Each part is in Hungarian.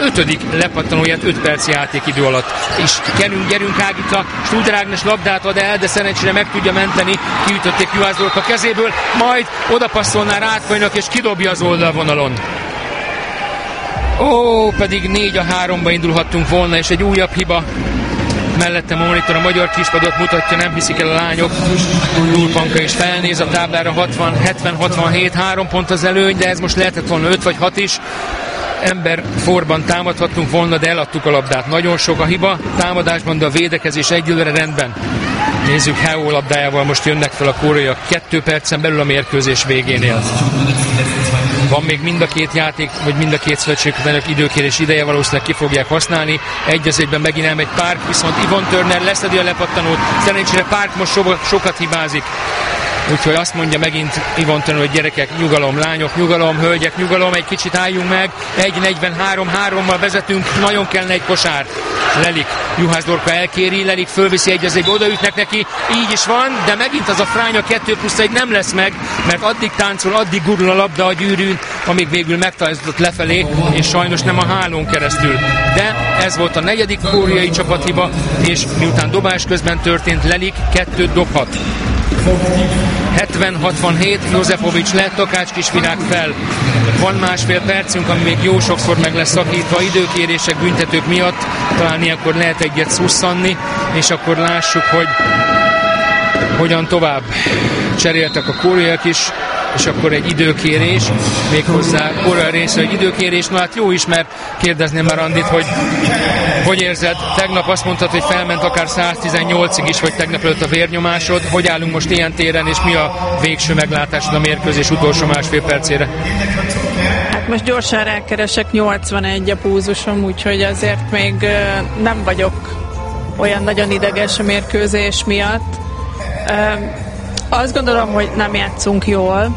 5. lepattanóját 5 perc játékidő alatt. És gyerünk Ágita, Studer Ágnes labdát ad el, de szerencsére meg tudja menteni, kiütötték Juhász Dorka kezéből, majd odapasszolná Rátkainak, és kidobja az oldalvonalon. Pedig 4-3-ba indulhattunk volna, és egy újabb hiba. Mellettem a monitor a magyar kispadot mutatja, nem hiszik el a lányok. Lulpanka is felnéz a táblára, 70-67, 3 pont az előny, de ez most lehetett volna 5 vagy 6 is. Ember forban támadhattunk volna, de eladtuk a labdát. Nagyon sok a hiba támadásban, de a védekezés egyelőre rendben. Nézzük, Heo labdájával most jönnek fel a koreaiak 2 percen belül a mérkőzés végénél. Van még mind a két játék, vagy mind a két szövetségkötőnök időkérés ideje, valószínűleg ki fogják használni. 1-1-ben megint elmegy Park, viszont Yvonne Turner leszedi a lepattanót. Szerencsére Park most sokat hibázik. Úgyhogy azt mondja megint Yvonne Turner, hogy gyerekek, nyugalom, lányok, nyugalom, hölgyek, nyugalom, egy kicsit álljunk meg. 1-43-3-mal vezetünk, nagyon kellene egy kosár. Lelik, Juhász Dorka elkéri, Lelik fölviszi 1-1-be, odaütnek neki, így is van, de megint az a fránya 2+1 nem lesz meg, mert addig táncol, addig gurul a labda a gyűrűn, amíg végül megtalálkozott lefelé, és sajnos nem a hálón keresztül. De ez volt a 4. koreai csapathiba, és miután dobás közben történt, Lelik 2 dobhat. 70-67, Jozefovics le, Takács Kisvirág fel. Van másfél percünk, ami még jó sokszor meg lesz szakítva időkérések, büntetők miatt. Talán ilyenkor lehet egyet szusszanni, és akkor lássuk, hogy hogyan tovább. Cseréltek a koreaiak is, és akkor egy időkérés, méghozzá koreai része egy időkérés. Na hát jó is, mert kérdezném már Andit, hogy érzed? Tegnap azt mondtad, hogy felment akár 118-ig is, vagy tegnap előtt a vérnyomásod. Hogy állunk most ilyen téren, és mi a végső meglátásod a mérkőzés utolsó másfél percére? Hát most gyorsan rákeresek, 81 a púzusom, úgyhogy azért még nem vagyok olyan nagyon ideges a mérkőzés miatt. Azt gondolom, hogy nem játszunk jól,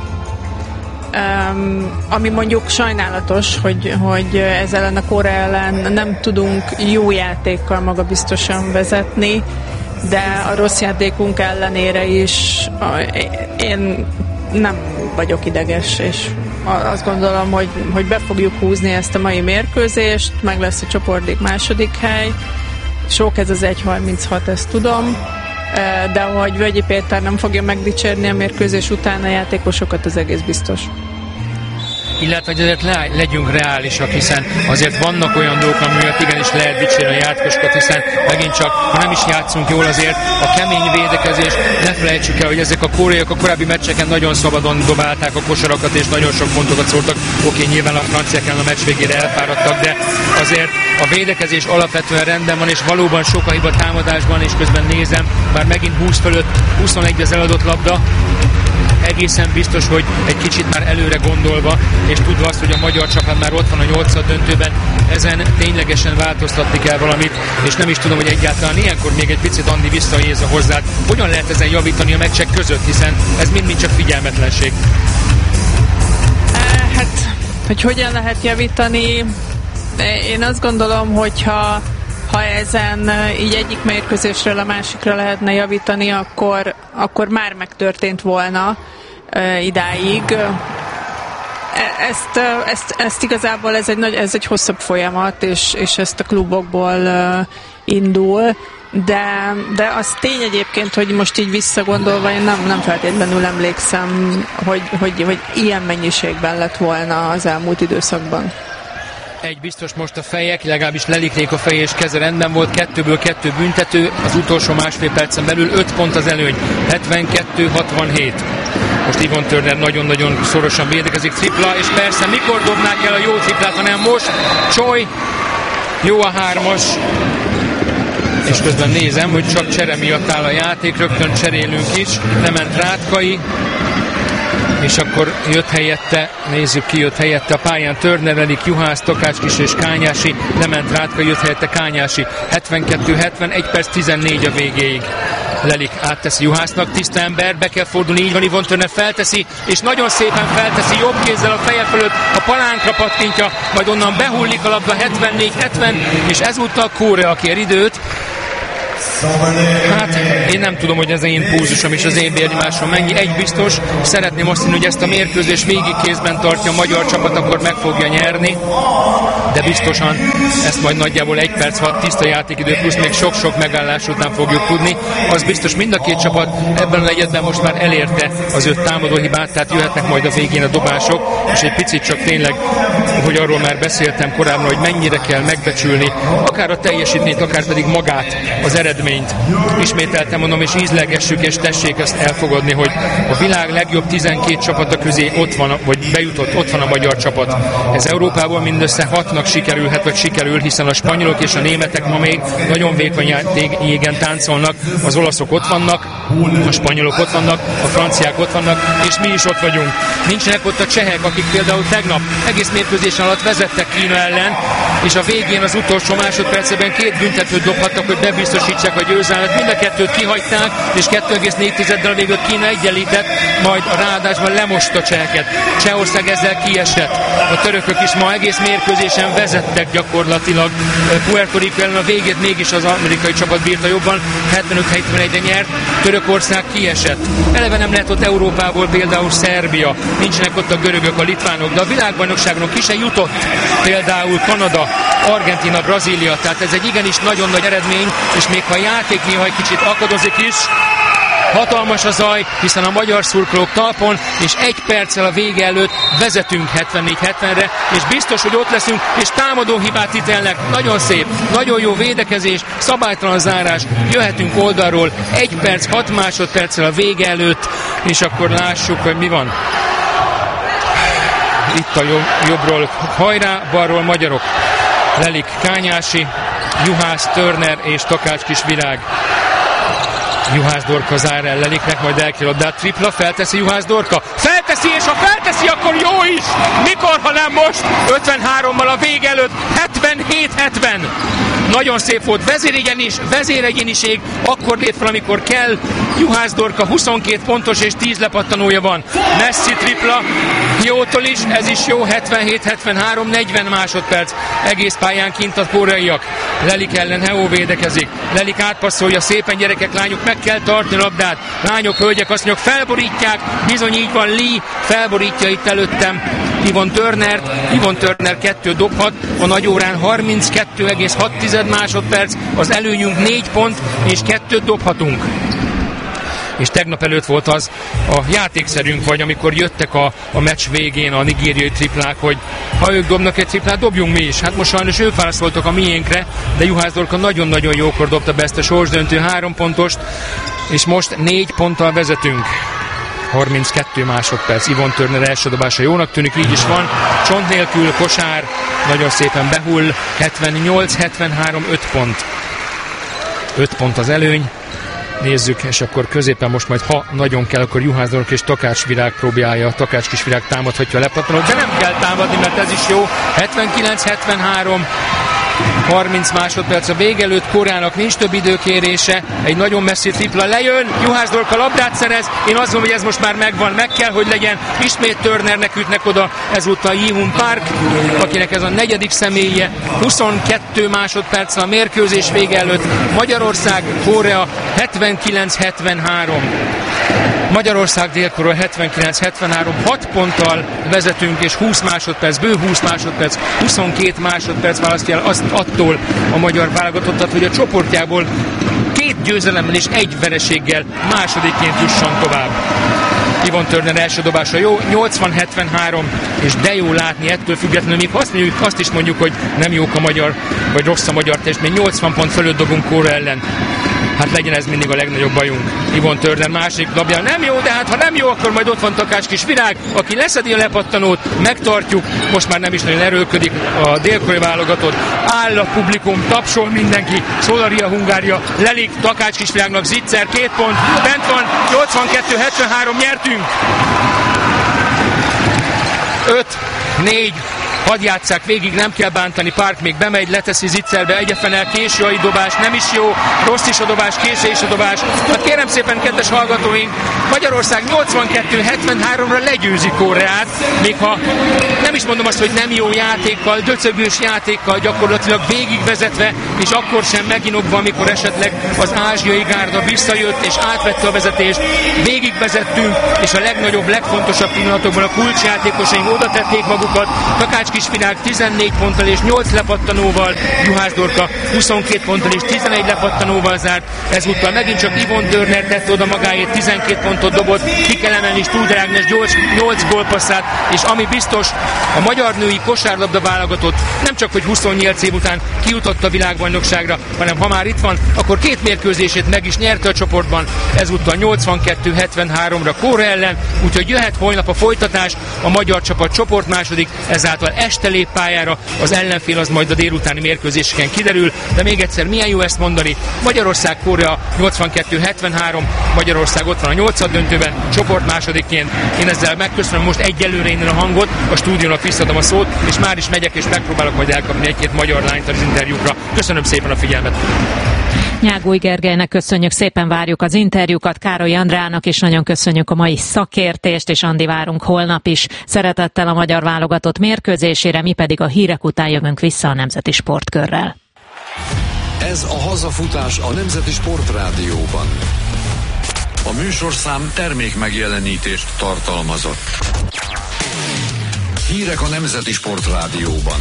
ami mondjuk sajnálatos, hogy ezzel ellen a Korea ellen nem tudunk jó játékkal magabiztosan vezetni, de a rossz játékunk ellenére is én nem vagyok ideges, és azt gondolom, hogy be fogjuk húzni ezt a mai mérkőzést, meg lesz a csoportig második hely, sok ez az 1.36, ezt tudom, de hogy Völgyi Péter nem fogja megdicsérni a mérkőzés után a játékosokat, az egész biztos. Illetve, hogy azért legyünk reálisak, hiszen azért vannak olyan dolgok, amivel igenis lehet dicsérni a játékosokat, hiszen megint csak, ha nem is játszunk jól, azért a kemény védekezés, ne felejtsük el, hogy ezek a koreaiak a korábbi meccseken nagyon szabadon dobálták a kosarakat, és nagyon sok pontokat szórtak. Oké, nyilván a franciák ellen a meccs végére elfáradtak, de azért a védekezés alapvetően rendben van, és valóban sok a hiba támadásban, és közben nézem, bár megint 20 fölött 21 az eladott labda, egészen biztos, hogy egy kicsit már előre gondolva, és tudva azt, hogy a magyar csapat már ott van a 8. döntőben, ezen ténylegesen változtatni kell valamit, és nem is tudom, hogy egyáltalán ilyenkor még egy picit Andi visszaézza hozzád. Hogyan lehet ezen javítani a meccsek között, hiszen ez mind csak figyelmetlenség. Hát, hogy hogyan lehet javítani? Én azt gondolom, hogyha ezen így egyik mérkőzésről a másikra lehetne javítani, akkor már megtörtént volna idáig. Ezt igazából ez egy hosszabb folyamat, és ezt a klubokból indul, de az tény egyébként, hogy most így visszagondolva én nem feltétlenül emlékszem, hogy ilyen mennyiségben lett volna az elmúlt időszakban. Egy biztos most a fejek, legalábbis Leliknék a feje és keze rendben volt, 2-ből 2 büntető, az utolsó másfél percen belül 5 pont az előny, 72-67. Most Yvonne Turner nagyon-nagyon szorosan védekezik, tripla, és persze mikor dobnák el a jó triplát, hanem most, Choi, jó a 3-as, és közben nézem, hogy csak csere miatt áll a játék, rögtön cserélünk is, lement Rátkai, és akkor jött helyette, nézzük ki jött helyette a pályán, Turner, Lelik, Juhász, Takácskis és Kányási, lement Rátka, jött helyette Kányási, 72-70, 1 perc 14 a végéig. Lelik átteszi Juhásznak, tiszta ember, be kell fordulni, így van, Yvonne Turner felteszi, és nagyon szépen felteszi, jobb kézzel a feje fölött, a palánkra pattintja, majd onnan behullik a labda, 74-70, és ezúttal Korea kér időt. Hát én nem tudom, hogy az én pulzusom és az én vérnyomásom mennyi. Egy biztos, szeretném azt hinni, hogy ezt a mérkőzést végig kézben tartja a magyar csapat, akkor meg fogja nyerni, de biztosan ezt majd nagyjából 1 perc 6 tiszta játékidő plusz még sok-sok megállás után fogjuk tudni. Az biztos, mind a két csapat ebben a negyedben most már elérte az 5 támadóhibát, tehát jöhetnek majd a végén a dobások, és egy picit csak tényleg, hogy arról már beszéltem korábban, hogy mennyire kell megbecsülni akár a teljesítményt, akár pedig magát, az eredményt. Ismételtem mondom, és ízlegessük, és tessék ezt elfogadni, hogy a világ legjobb 12 csapata közé ott van, vagy bejutott, ott van a magyar csapat. Ez Európából mindössze 6-nak sikerülhet, vagy sikerül, hiszen a spanyolok és a németek ma még nagyon vékony jégen táncolnak, az olaszok ott vannak, a spanyolok ott vannak, a franciák ott vannak, és mi is ott vagyunk. Nincsenek ott a csehek, akik például tegnap egész mérkőzés alatt vezettek Kína ellen, és a végén az utolsó másodpercben 2 büntetőt dobhattak, hogy bebiztosítsák a győzelmet. Mind a 2-t kihagyták, és 2,4-del végül Kína egyenlített, majd a ráadásban lemosta a cseheket. Csehország ezzel kiesett. A törökök is ma egész mérkőzésen vezettek gyakorlatilag. Puerto Rico ellen a végét mégis az amerikai csapat bírta jobban, 75-71-re nyert, Törökország kiesett. Eleve nem lehet ott Európából például Szerbia, nincsenek ott a görögök, a litvánok, de a világbajnokságon ki se jutott például Kanada, Argentína, Brazília, tehát ez egy igenis nagyon nagy eredmény, és még ha a játék néha egy kicsit akadozik is, hatalmas a zaj, hiszen a magyar szurkolók talpon, és 1 perccel a vége előtt vezetünk 74-70-re, és biztos, hogy ott leszünk, és támadó hibát ítélnek. Nagyon szép, nagyon jó védekezés, szabálytalan zárás, jöhetünk oldalról 1 perc, 6 másodperccel a vége előtt, és akkor lássuk, hogy mi van. Itt a jobbról hajrá, balról magyarok. Lelik, Kányási, Juhász, Törner és Takács Kisvirág. Juhász Dorka zár el Leliknek, majd elkér labdát, tripla, felteszi Juhász Dorka, felteszi, és ha felteszi, akkor jó is! Mikor, ha nem most? 53-mal a vég előtt, 77-70! Nagyon szép volt, vezéregyéniség, akkor lép fel, amikor kell. Juhász Dorka 22 pontos és 10 lepattanója van. Messzi tripla, jótól is, ez is jó, 77-73, 40 másodperc. Egész pályán kint a koreaiak. Lelik ellen Heó védekezik. Lelik átpasszolja, szépen gyerekek, lányok, meg kell tartani a labdát. Lányok, hölgyek, azt mondjuk, felborítják, bizony így van, Lee felborítja itt előttem Yvonne Turnert. Yvonne Turner 2 dobhat, a nagy órán 32,6 másodperc, az előnyünk 4 pont, és 2 dobhatunk. És tegnap előtt volt az a játékszerünk, vagy amikor jöttek a meccs végén a nigériai triplák, hogy ha ők dobnak egy triplát, dobjunk mi is. Hát most sajnos ők válaszoltak a miénkre, de Juhász Dorka nagyon-nagyon jókor dobta be ezt a sorsdöntő 3 pontost, és most 4 ponttal vezetünk. 32 másodperc, Yvonne Turner első dobása jónak tűnik, így is van. Csont nélkül, kosár, nagyon szépen behull, 78-73, 5 pont. 5 pont az előny. Nézzük, és akkor középen most majd, ha nagyon kell, akkor Juhász Dorka és Takács Virág próbálja. Takács Kisvirág támadhatja a lepattanót, de nem kell támadni, mert ez is jó. 79-73, 30 másodperc a vég előtt, Koreának nincs több időkérése, egy nagyon messzi tripla lejön, Juhász Dorka labdát szerez, én azt mondom, hogy ez most már megvan, meg kell, hogy legyen, ismét Turnernek ütnek oda, ezúttal Ji-Hun Park, akinek ez a 4. személye, 22 másodperc a mérkőzés vége előtt, Magyarország, Korea 79-73. Magyarország Dél-Korea 79-73, 6 ponttal vezetünk, és 20 másodperc, bő 20 másodperc, 22 másodperc választja el azt attól a magyar válogatottat, hogy a csoportjából 2 győzelemmel és 1 vereséggel másodikként jusson tovább. Yvonne Turner első dobása jó, 80-73, és de jó látni ettől függetlenül, még azt is mondjuk, hogy nem jók a magyar, vagy rossz a magyar teljesítmény, 80 pont fölött dobunk Korea ellen. Hát legyen ez mindig a legnagyobb bajunk. Yvonne Turner másik labja nem jó, de hát ha nem jó, akkor majd ott van Takács Kisvirág, aki leszedi a lepattanót, megtartjuk, most már nem is nagyon erőlködik a dél-koreai válogatott, áll a publikum, tapsol mindenki, Szolaria, Hungária, Lelik, Takács Kisvirágnak Zicser, 2 pont, bent van, 82-73, nyertünk! 5, 4, hadd játsszák végig, nem kell bántani, Park még bemegy, leteszi Zicserbe, egyefenel, késő a dobás, nem is jó, rossz is a dobás, késő is a dobás. Hát kérem szépen, kedves hallgatóink, Magyarország 82-73-ra legyőzi Koreát, még ha nem is mondom azt, hogy nem jó játékkal, döcögős játékkal, gyakorlatilag végigvezetve, és akkor sem meginokva, amikor esetleg az ázsiai gárda visszajött és átvette a vezetést, végigvezettünk, és a legnagyobb, legfontosabb pillanatokban a kulcsjátékosaink oda tették magukat. Takács Kisvirág 14 ponttal és 8 lepattanóval, Juhász Dorka 22 ponttal és 11 lepattanóval zárt. Ezúttal megint csak Yvonne Turner tette oda magáért, 12 pontot dobott, ki kell emelni Studer Ágnes 8 gólpasszát, és ami biztos, a magyar női kosárlabda válogatott nem csak hogy 28 év után kijutott a világbajnokságra, hanem ha már itt van, akkor 2 mérkőzését meg is nyerte a csoportban, ezúttal 82-73-ra Korea ellen, úgyhogy jöhet holnap a folytatás, a magyar csapat csoportmásodik, ezáltal este lép pályára, az ellenfél az majd a délutáni mérkőzéseken kiderül, de még egyszer milyen jó ezt mondani, Magyarország-Korea 82-73, Magyarország ott van a 8. döntőben, csoportmásodikként. Én ezzel megköszönöm most egyelőre innen a hangot, a stúdiónak visszadom a szót, és már is megyek, és megpróbálok majd elkapni egy-két magyar lányt az interjúkra. Köszönöm szépen a figyelmet! Nyágúj Gergelynek köszönjük, szépen várjuk az interjúkat, Károly Andrának is nagyon köszönjük a mai szakértést, és Andi, várunk holnap is szeretettel a magyar válogatott mérkőzésére, mi pedig a hírek után jövünk vissza a Nemzeti Sportkörrel. Ez a hazafutás a Nemzeti Sportrádióban. A műsorszám termék megjelenítést tartalmazott. Hírek a Nemzeti Sportrádióban.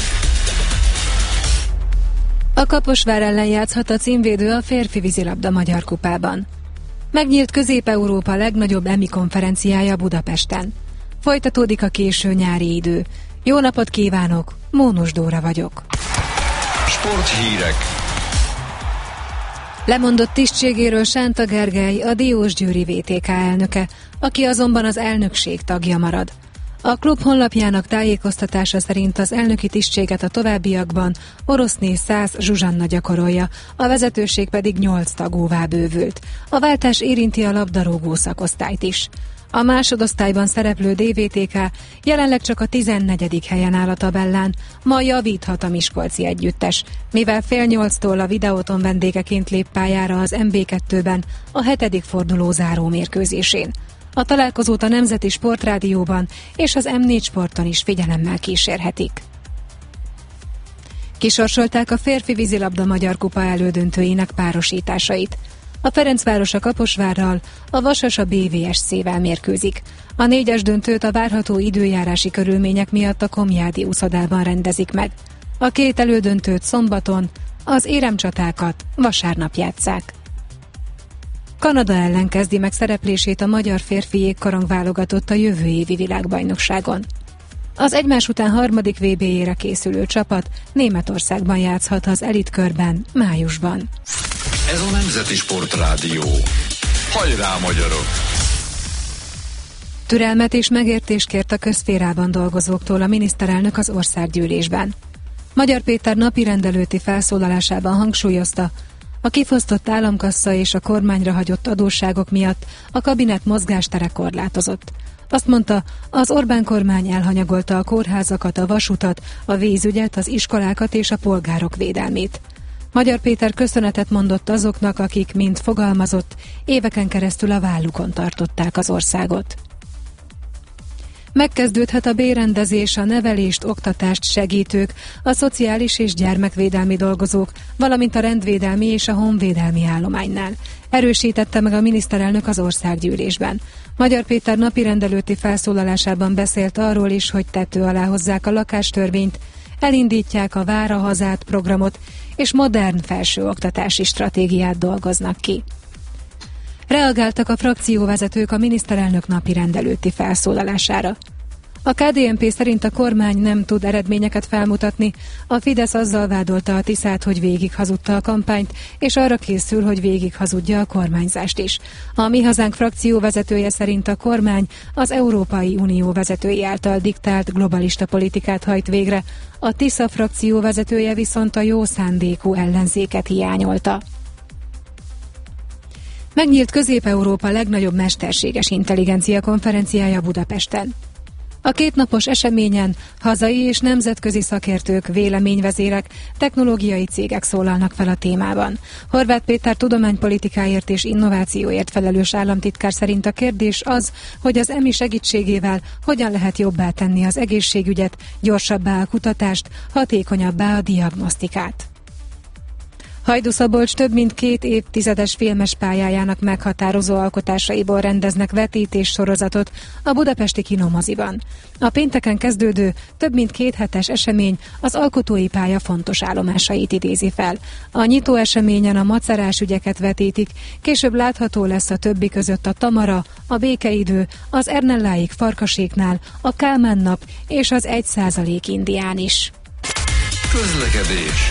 A Kaposvár ellen játszhat a címvédő a férfi vízilabda Magyar Kupában. Megnyílt Közép-Európa legnagyobb EMI konferenciája Budapesten. Folytatódik a késő nyári idő. Jó napot kívánok, Mónus Dóra vagyok. Sporthírek. Lemondott tisztségéről Sánta Gergely, a Diósgyőri VTK elnöke, aki azonban az elnökség tagja marad. A klub honlapjának tájékoztatása szerint az elnöki tisztséget a továbbiakban Oroszné Szász Zsuzsanna gyakorolja, a vezetőség pedig 8 tagúvá bővült. A váltás érinti a labdarúgó szakosztályt is. A másodosztályban szereplő DVTK jelenleg csak a 14. helyen áll a tabellán, ma javíthat a miskolci együttes, mivel 7:30-tól a Videóton vendégeként lép pályára az MB2-ben a 7. forduló záró mérkőzésén. A találkozót a Nemzeti Sportrádióban és az M4 Sporton is figyelemmel kísérhetik. Kisorsolták a férfi vízilabda Magyar Kupa elődöntőinek párosításait. A Ferencváros a Kaposvárral, a Vasas a BVSC-vel mérkőzik. A 4-es döntőt a várható időjárási körülmények miatt a Komjádi úszodában rendezik meg. A 2 elődöntőt szombaton, az éremcsatákat vasárnap játsszák. Kanada ellen kezdi meg szereplését a magyar férfi jégkorong válogatott a jövő évi világbajnokságon. Az egymás után 3. VB-jére készülő csapat Németországban játszhat az elitkörben májusban. Ez a Nemzeti Sportrádió. Hajrá, magyarok! Türelmet és megértést kért a közszférában dolgozóktól a miniszterelnök az országgyűlésben. Magyar Péter napirendelőti felszólalásában hangsúlyozta, a kifosztott államkassa és a kormányra hagyott adósságok miatt a kabinet mozgástere korlátozott. Azt mondta, az Orbán kormány elhanyagolta a kórházakat, a vasutat, a vízügyet, az iskolákat és a polgárok védelmét. Magyar Péter köszönetet mondott azoknak, akik, mint fogalmazott, éveken keresztül a vállukon tartották az országot. Megkezdődhet a bérrendezés, a nevelést, oktatást segítők, a szociális és gyermekvédelmi dolgozók, valamint a rendvédelmi és a honvédelmi állománynál. Erősítette meg a miniszterelnök az országgyűlésben. Magyar Péter napirendelőti felszólalásában beszélt arról is, hogy tető alá hozzák a lakástörvényt, elindítják a Vár a hazát programot, és modern felsőoktatási stratégiát dolgoznak ki. Reagáltak a frakcióvezetők a miniszterelnök napirendelőti felszólalására. A KDNP szerint a kormány nem tud eredményeket felmutatni, a Fidesz azzal vádolta a Tiszát, hogy végig hazudta a kampányt, és arra készül, hogy végig hazudja a kormányzást is. A Mi Hazánk frakcióvezetője szerint a kormány az Európai Unió vezetői által diktált globalista politikát hajt végre, a Tisza frakcióvezetője viszont a jó szándékú ellenzéket hiányolta. Megnyílt Közép-Európa legnagyobb mesterséges intelligencia konferenciája Budapesten. A kétnapos eseményen hazai és nemzetközi szakértők, véleményvezérek, technológiai cégek szólalnak fel a témában. Horváth Péter tudománypolitikáért és innovációért felelős államtitkár szerint a kérdés az, hogy az EMI segítségével hogyan lehet jobbá tenni az egészségügyet, gyorsabbá a kutatást, hatékonyabbá a diagnosztikát. Hajdú-Szabolcs több mint 2 évtizedes filmes pályájának meghatározó alkotásaiból rendeznek vetítés sorozatot a budapesti kinomoziban. A pénteken kezdődő, több mint 2 hetes esemény az alkotói pálya fontos állomásait idézi fel. A nyitó eseményen a macerás ügyeket vetítik, később látható lesz a többi között a Tamara, a Békeidő, az Ernelláig Farkaséknál, a Kálmán nap és az 1% indián is. Közlekedés.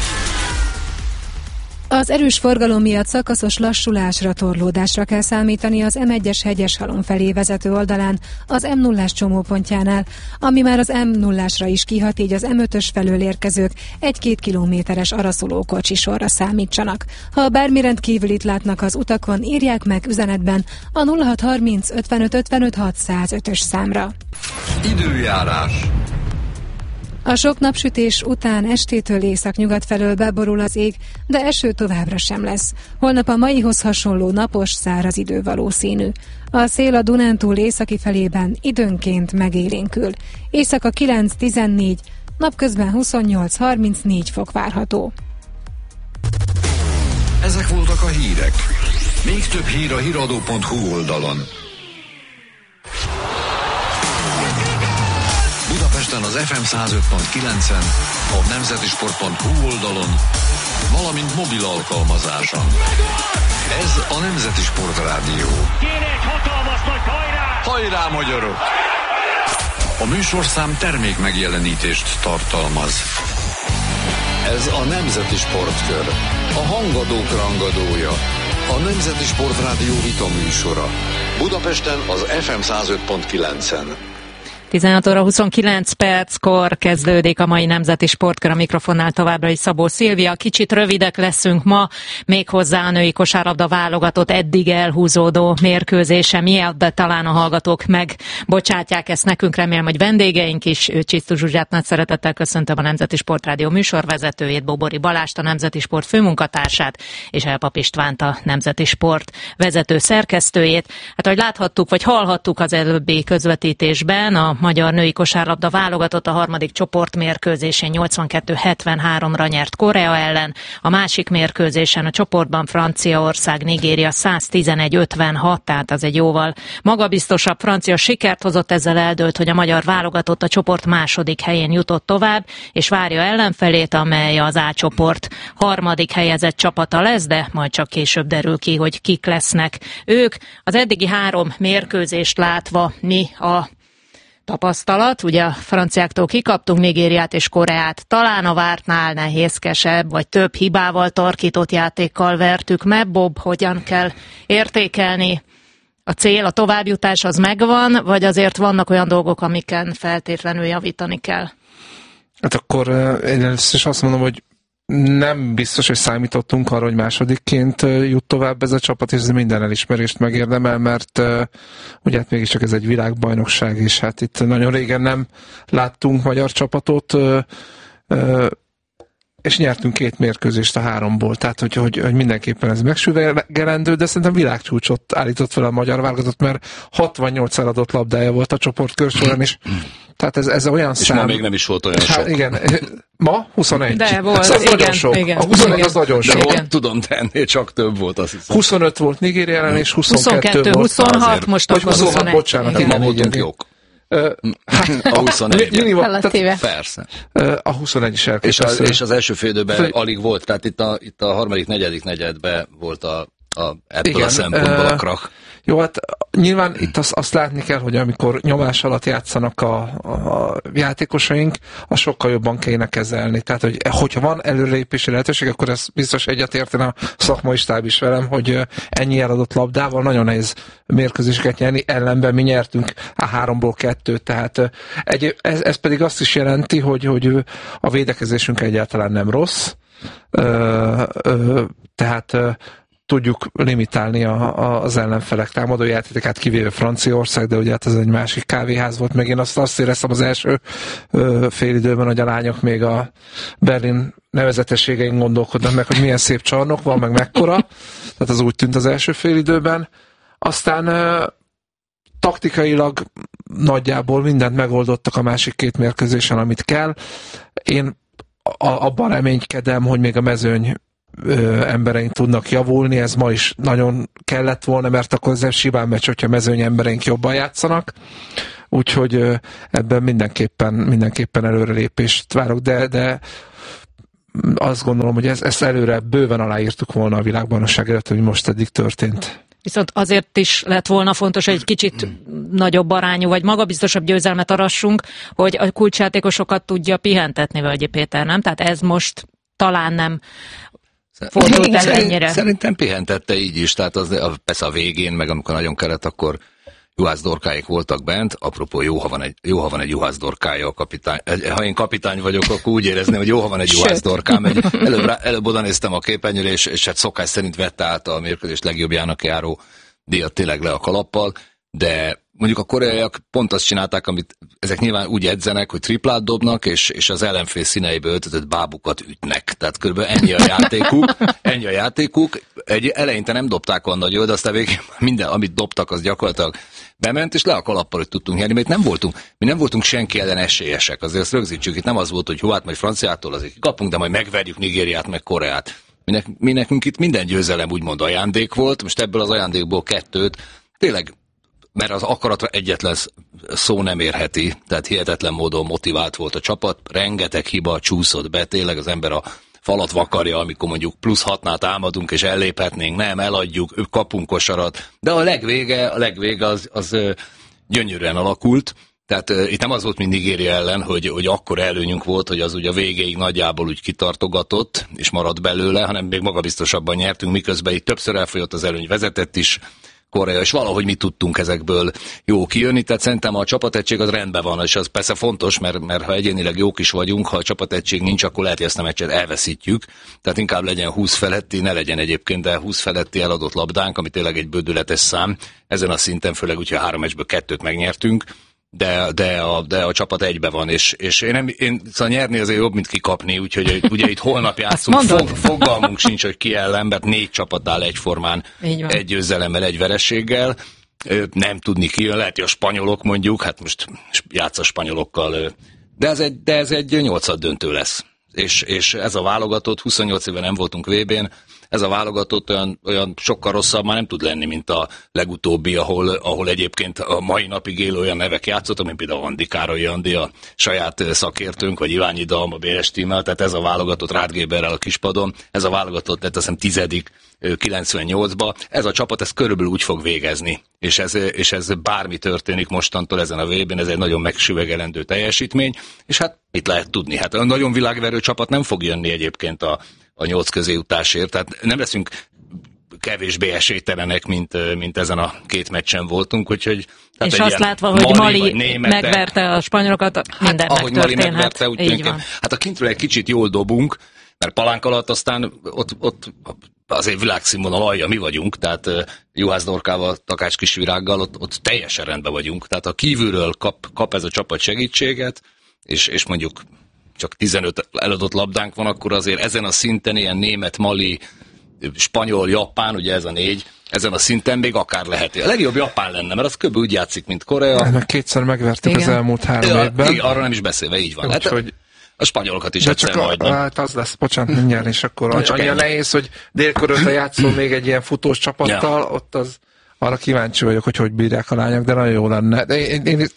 Az erős forgalom miatt szakaszos lassulásra, torlódásra kell számítani az M1-es Hegyeshalom felé vezető oldalán, az M0-ás csomópontjánál, ami már az M0-ásra is kihat, így az M5-ös felől érkezők 1-2 kilométeres araszoló kocsisorra számítsanak. Ha bármi rendkívülit látnak az utakon, írják meg üzenetben a 0630 55 55 605-ös számra. Időjárás. A sok napsütés után estétől északnyugat felől beborul az ég, de eső továbbra sem lesz. Holnap a maihoz hasonló napos, száraz idő valószínű. A szél a Dunántúl északi felében időnként megélénkül. Éjszaka 9-14, napközben 28-34 fok várható. Ezek voltak a hírek. Még több hír a hiradó.hu oldalon. Budapesten az FM 105.9-en, a nemzetisport.hu oldalon, valamint mobil alkalmazáson. Ez a Nemzeti Sport Rádió. Kéne egy hatalmas nagy hajrá! Hajrá, magyarok! A műsorszám termék megjelenítést tartalmaz. Ez a Nemzeti Sportkör, a hangadók rangadója, a Nemzeti Sport Rádió vita műsora. Budapesten az FM 105.9-en. 16 óra 29 perckor kezdődik a mai Nemzeti Sportkör, a mikrofonnál továbbra is Szabó Szilvia. Kicsit rövidek leszünk ma, méghozzá a női kosárlabda válogatott eddig elhúzódó mérkőzése miatt, de talán a hallgatók megbocsátják ezt nekünk, remélem, hogy vendégeink is. Csisztus Zsuzsát nagy szeretettel köszöntöm, a Nemzeti Sportrádió műsorvezetőjét, Bobori Balást, a Nemzeti Sport főmunkatársát, és Elpap Istvánt, a Nemzeti Sport vezető szerkesztőjét. Hát, ahogy láthattuk, vagy hallhattuk az előbbi közvetítésben, a magyar női kosárlabda válogatott a harmadik csoportmérkőzésén 82-73-ra nyert Korea ellen, a másik mérkőzésen a csoportban Franciaország, Nigéria 111-56, tehát az egy jóval magabiztosabb francia sikert hozott, ezzel eldőlt, hogy a magyar válogatott a csoport második helyén jutott tovább, és várja ellenfelét, amely az A csoport harmadik helyezett csapata lesz, de majd csak később derül ki, hogy kik lesznek ők. Az eddigi 3 mérkőzést látva mi a tapasztalat, ugye a franciáktól kikaptunk Nigériát és Koreát, talán a vártnál nehézkesebb, vagy több hibával tarkított játékkal vertük meg. Bob, hogyan kell értékelni? A cél, a továbbjutás az megvan, vagy azért vannak olyan dolgok, amiken feltétlenül javítani kell? Hát akkor én először is azt mondom, hogy nem biztos, hogy számítottunk arra, hogy másodikként jut tovább ez a csapat, és ez minden elismerést megérdemel, mert ugye hát mégiscsak ez egy világbajnokság, és hát itt nagyon régen nem láttunk magyar csapatot, és nyertünk 2 mérkőzést a 3-ból, tehát hogy mindenképpen ez megsüvegelendő, de szerintem világcsúcsot állított fel a magyar válogatott, mert 68 eladott labdája volt a csoportkör során, és tehát ez olyan és szám. És ma még nem is volt olyan sok. Igen, ma 21. De volt, az igen, nagyon sok. Igen, a 21 igen, az nagyon sok. De volt, tudom tenni, csak több volt, azt hiszem. 25 volt Nigéria ellen, és 22 volt. 26, most akkor 26, bocsánat. Ma voltunk jók. A 21. Persze. A 21 is elképesztő. És az első félidőben alig volt, tehát itt a harmadik, negyedik negyedben volt ebből igen, a szempontból a krach. Jó, hát nyilván itt azt látni kell, hogy amikor nyomás alatt játszanak a játékosaink, azt sokkal jobban kéne kezelni. Tehát, hogyha van előrelépési lehetőség, akkor ez biztos egyetértene a szakmai stáb is velem, hogy ennyi eladott labdával nagyon nehéz mérkőzéseket nyerni, ellenben mi nyertünk a 3-ból 2-t, tehát ez pedig azt is jelenti, hogy a védekezésünk egyáltalán nem rossz, tehát tudjuk limitálni az ellenfelek támadójátékát, kivéve Franciaország, de ugye hát ez egy másik kávéház volt, meg én azt éreztem az első félidőben, hogy a lányok még a Berlin nevezetességein gondolkodnak meg, hogy milyen szép csarnok van, meg mekkora. Tehát az úgy tűnt az első félidőben. Aztán taktikailag nagyjából mindent megoldottak a másik két mérkőzésen, amit kell. Én abban reménykedem, hogy még a mezőny embereink tudnak javulni, ez ma is nagyon kellett volna, mert akkor ez egy simán meccs, hogyha mezőny embereink jobban játszanak. Úgyhogy ebben mindenképpen előrelépést várok, de azt gondolom, hogy ezt előre bőven aláírtuk volna a világbajnokság előtt, hogy most eddig történt. Viszont azért is lett volna fontos, hogy egy kicsit nagyobb arányú, vagy magabiztosabb győzelmet arassunk, hogy a kulcsjátékosokat tudja pihentetni Völgyi Péter, nem? Tehát ez most talán nem fordult el ennyire. Szerintem pihentette így is, tehát persze a végén, meg amikor nagyon kellett, akkor Juhász Dorkáik voltak bent, apropó jó, ha van egy Juhász Dorkája a kapitány. Ha én kapitány vagyok, akkor úgy érezném, hogy jó, ha van egy Juhász Dorkám. Előbb oda néztem a képernyőre, és hát szokás szerint vette át a mérkőzés legjobbjának járó díjat tényleg le a kalappal, de mondjuk a koreaiak pont azt csinálták, amit ezek nyilván úgy edzenek, hogy triplát dobnak, és az ellenfél színeibe öltözött bábukat ütnek. Tehát körülbelül ennyi a játékuk. Eleinte nem dobták olyan nagyon, de aztán végén minden, amit dobtak, az gyakorlatilag bement, és le a kalappal, hogy tudtunk nyerni, mert mi nem voltunk senki ellen esélyesek. Azért ezt rögzítsük, itt nem az volt, hogy hát majd Franciától azért kapunk, de majd megverjük Nigériát, meg Koreát. Mi nekünk itt minden győzelem úgymond ajándék volt, most ebből az ajándékból 2 tényleg, mert az akaratra egyetlen szó nem érheti, tehát hihetetlen módon motivált volt a csapat, rengeteg hiba csúszott be, tényleg az ember a falat vakarja, amikor mondjuk +6-nál támadunk, és elléphetnénk, nem, eladjuk, kapunk kosarat, de a legvége az gyönyörűen alakult, tehát itt nem az volt, mint Nigéria ellen, hogy akkor előnyünk volt, hogy az ugye a végéig nagyjából úgy kitartogatott, és maradt belőle, hanem még magabiztosabban nyertünk, miközben itt többször elfogyott az előny, vezetett is Korea, és valahogy mi tudtunk ezekből jó kijönni, tehát szerintem a csapategység az rendben van, és az persze fontos, mert ha egyénileg jók is vagyunk, ha a csapategység nincs, akkor lehet, hogy ezt a meccset elveszítjük, tehát inkább legyen 20 feletti, ne legyen egyébként, de 20 feletti eladott labdánk, ami tényleg egy bődületes szám, ezen a szinten, főleg úgy, hogy 3 meccsből 2 megnyertünk, de a csapat egybe van, és én szóval nyerni azért jobb, mint kikapni, úgyhogy ugye itt holnap játszunk, fogalmunk sincs, hogy ki ellen, mert 4 csapat áll egyformán, egy győzelemmel, egy vereséggel, nem tudni ki jön, lehet, hogy a spanyolok mondjuk, hát most játsz a spanyolokkal, de ez egy 8. döntő lesz. És ez a válogatott, 28 éve nem voltunk VB-n, ez a válogatott olyan sokkal rosszabb már nem tud lenni, mint a legutóbbi, ahol egyébként a mai napig élő olyan nevek játszottak, mint például Andi Károly Andi, a saját szakértőnk, vagy Iványi Dalma, Béres Tímmel, tehát ez a válogatott Rádgéberrel a kispadon, ez a válogatott lett azt hiszem 10. 98-ba, ez a csapat ez körülbelül úgy fog végezni, és ez bármi történik mostantól ezen a VB-n, ez egy nagyon megsüvegelendő teljesítmény, és hát mit lehet tudni? Hát a nagyon világverő csapat nem fog jönni egyébként a 8 közéjutásért, tehát nem leszünk kevésbé esélytelenek, mint ezen a 2 meccsen voltunk, úgyhogy... És azt látva, hogy Mali megverte a spanyolokat, minden ahogy Mali megverte, úgy tűnként. Hát a kintről egy kicsit jól dobunk, mert Palánk alatt aztán ott azért világszínvonal alja mi vagyunk, tehát Juhász Dorkával, Takács Kisvirággal ott teljesen rendben vagyunk. Tehát a kívülről kap ez a csapat segítséget, és mondjuk csak 15 eladott labdánk van, akkor azért ezen a szinten ilyen német, mali, spanyol, japán, ugye ez a 4, ezen a szinten még akár lehet. A legjobb Japán lenne, mert az kb. Úgy játszik, mint Korea. Meg 2-szer megvertük az elmúlt 3 évben. Igen, arra nem is beszélve, így van. Hát, hogy a spanyolokat is egyszer majdnem. Hát az lesz, bocsánat, mindjárt, és akkor annyira nehéz, hogy délkörültre játszol még egy ilyen futós csapattal, ott az arra kíváncsi vagyok, hogy bírják a lányok, de nagyon jó lenne. De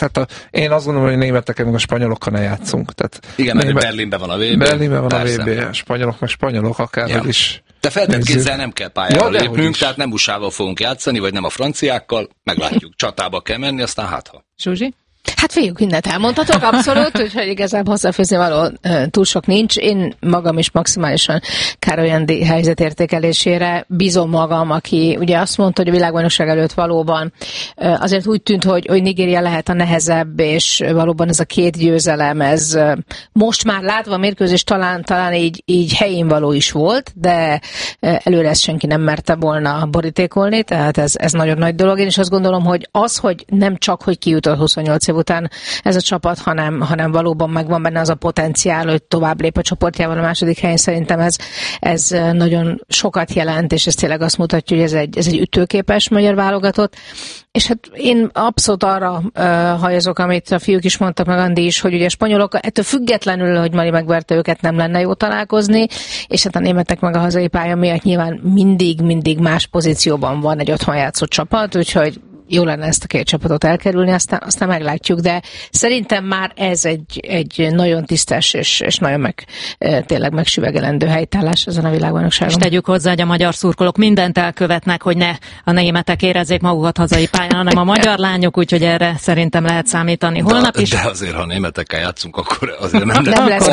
én azt gondolom, hogy németekkel meg a spanyolokkal ne játszunk. Tehát igen, mert Berlinben van a VB. Berlinben van persze. A VB, a spanyolok meg spanyolok, akárhogy is. De feltétlenül nem kell pályára lépnünk, tehát nem USA-val fogunk játszani, vagy nem a franciákkal, meglátjuk. Csatába kell menni, aztán hátha. Zsuzsi? Hát figyelj, mindent elmondhatok, abszolút, úgyhogy igazából hozzáfűzni való túl sok nincs. Én magam is maximálisan Károly Andi helyzetértékelésére bízom magam, aki ugye azt mondta, hogy a világbajnokság előtt valóban azért úgy tűnt, hogy Nigéria lehet a nehezebb, és valóban ez a 2 győzelem, ez most már látva a mérkőzés talán így helyén való is volt, de előre ezt senki nem merte volna borítékolni, tehát ez nagyon nagy dolog. Én is azt gondolom, hogy hogy nem csak, hogy kijutott 28 év után ez a csapat, hanem valóban megvan benne az a potenciál, hogy tovább lép a csoportjában a második helyen. Szerintem ez nagyon sokat jelent, és ez tényleg azt mutatja, hogy ez egy ütőképes magyar válogatott. És hát én abszolút arra hajazok, amit a fiúk is mondtak, meg Andi is, hogy ugye a spanyolok ettől függetlenül, hogy Mali megverte őket, nem lenne jó találkozni, és hát a németek meg a hazai pálya miatt nyilván mindig más pozícióban van egy otthon játszott csapat, úgyhogy jó lenne ezt a 2 csapatot elkerülni, aztán meglátjuk, de szerintem már ez egy nagyon tisztes és nagyon tényleg megsüvegelendő helytállás ezen a világbajnokságon. És tegyük hozzá, hogy a magyar szurkolók mindent elkövetnek, hogy ne a németek érezzék magukat hazai pályán, hanem a magyar lányok, úgyhogy erre szerintem lehet számítani holnap is. De azért, ha németekkel játszunk, akkor azért nem lesz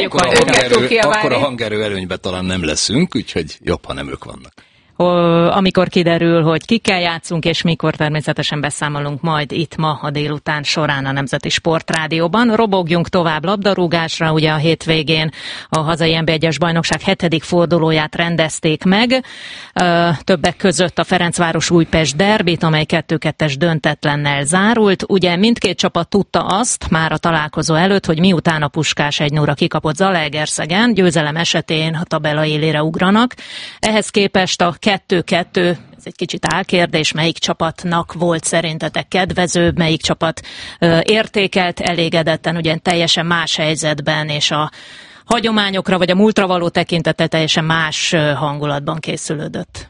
akkor a hangerő előnyben talán nem leszünk, úgyhogy jobb, ha nem ők vannak. Amikor kiderül, hogy kikkel játszunk, és mikor, természetesen beszámolunk majd itt ma a délután során a Nemzeti Sportrádióban. Robogjunk tovább labdarúgásra, ugye a hétvégén a hazai NB1-es bajnokság 7. fordulóját rendezték meg. Többek között a Ferencváros-Újpest derbit, amely 2-2-es döntetlennel zárult. Ugye mindkét csapat tudta azt már a találkozó előtt, hogy miután a Puskás 1-0-ra kikapott Zalaegerszegen, győzelem esetén a tabella élére ugranak. Ehhez képest a 2-2, ez egy kicsit álkérdés, melyik csapatnak volt szerintetek kedvezőbb, melyik csapat értékelt elégedetten, ugye teljesen más helyzetben, és a hagyományokra vagy a múltra való tekintete teljesen más hangulatban készülődött.